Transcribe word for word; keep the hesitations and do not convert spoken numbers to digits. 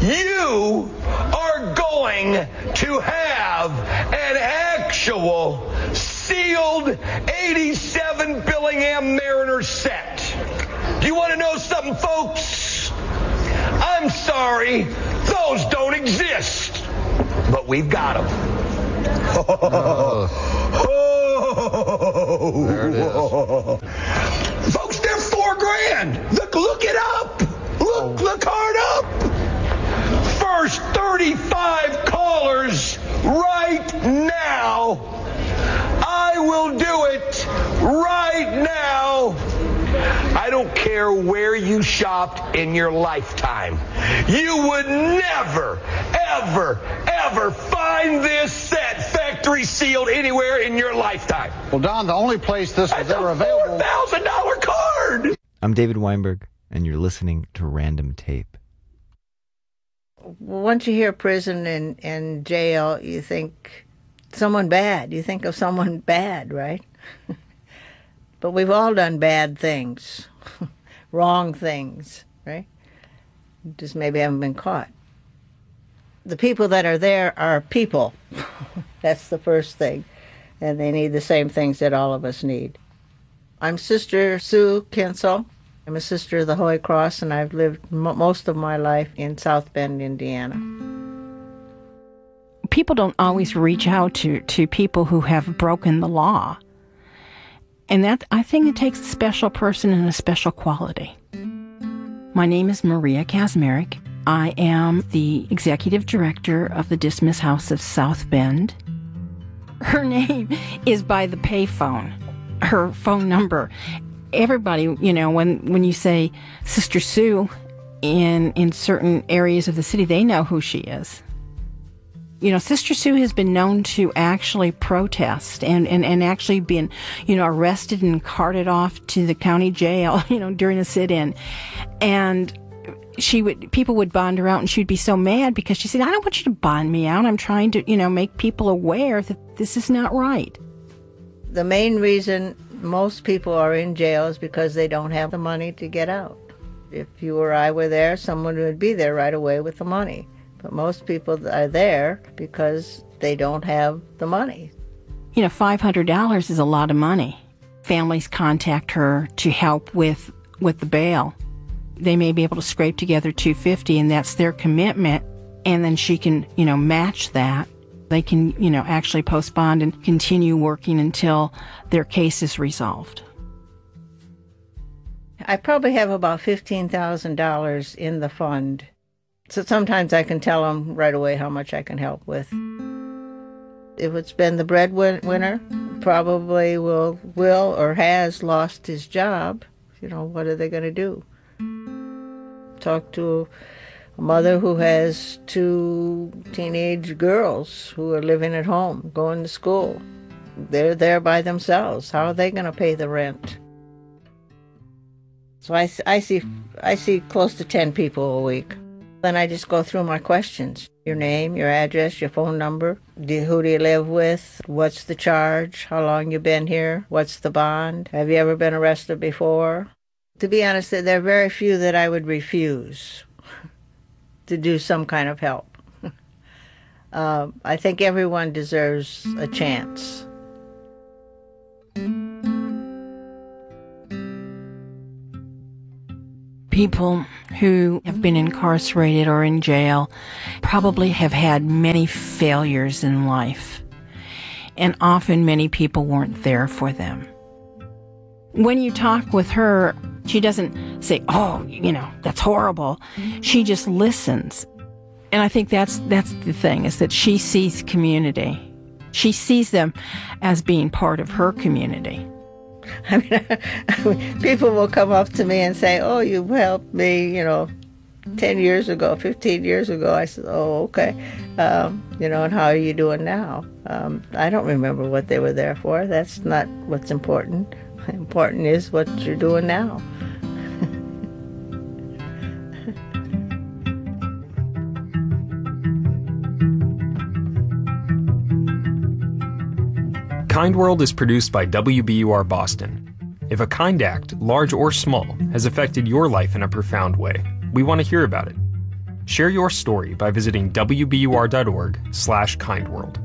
you are going to have an actual sealed eighty-seven Billingham Mariner set. Do you want to know something, folks? I'm sorry, those don't exist. But we've got them. Oh. Oh. There it is. Folks, they're four grand. Look, look it up. Look, look hard up. First thirty-five callers right now. I will do it right now. I don't care where you shopped in your lifetime. You would never, ever, ever find this set factory sealed anywhere in your lifetime. Well, Don, the only place this was That's ever a available... four thousand dollars card! I'm David Weinberg, and you're listening to Random Tape. Once you hear prison and, and jail, you think someone bad. You think of someone bad, right? But we've all done bad things, wrong things, right? Just maybe haven't been caught. The people that are there are people. That's the first thing. And they need the same things that all of us need. I'm Sister Sue Kinsel. I'm a sister of the Holy Cross, and I've lived m- most of my life in South Bend, Indiana. People don't always reach out to, to people who have broken the law. And that, I think it takes a special person and a special quality. My name is Maria Kazmarek. I am the executive director of the Dismiss House of South Bend. Her name is by the payphone, her phone number. Everybody, you know, when, when you say Sister Sue in, in certain areas of the city, they know who she is. You know, Sister Sue has been known to actually protest and, and, and actually been, you know, arrested and carted off to the county jail, you know, during a sit-in. And she would, people would bond her out, and she'd be so mad because she said, I don't want you to bond me out. I'm trying to, you know, make people aware that this is not right. The main reason most people are in jail is because they don't have the money to get out. If you or I were there, someone would be there right away with the money. But most people are there because they don't have the money. You know, five hundred dollars is a lot of money. Families contact her to help with, with the bail. They may be able to scrape together two hundred fifty dollars, and that's their commitment. And then she can, you know, match that. They can, you know, actually postpone and continue working until their case is resolved. I probably have about fifteen thousand dollars in the fund. So sometimes I can tell them right away how much I can help with. If it's been the breadwinner, probably will will or has lost his job. You know, what are they going to do? Talk to a mother who has two teenage girls who are living at home, going to school. They're there by themselves. How are they going to pay the rent? So I, I see I see close to ten people a week. Then I just go through my questions. Your name, your address, your phone number. Do you, who do you live with? What's the charge? How long you been here? What's the bond? Have you ever been arrested before? To be honest, there are very few that I would refuse to do some kind of help. uh, I think everyone deserves a chance. People who have been incarcerated or in jail probably have had many failures in life, and often many people weren't there for them. When you talk with her, she doesn't say, oh, you know, that's horrible. She just listens. And I think that's that's the thing, is that she sees community. She sees them as being part of her community. I mean, I mean, people will come up to me and say, oh, you helped me, you know, ten years ago, fifteen years ago. I said, oh, okay. Um, you know, and how are you doing now? Um, I don't remember what they were there for. That's not what's important. Important is what you're doing now. Kind World is produced by W B U R Boston. If a kind act, large or small, has affected your life in a profound way, we want to hear about it. Share your story by visiting w b u r dot org slash kindworld.